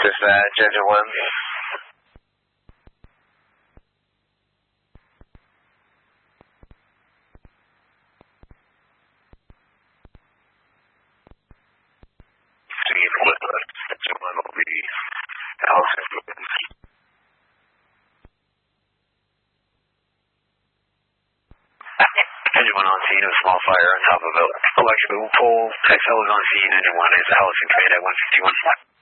Dispatch, engine 1. Engine 1 will be Allison. Engine 1 on scene of a small fire on top of electrical pole. XL is on scene. Engine 1 is Allison, command at 151.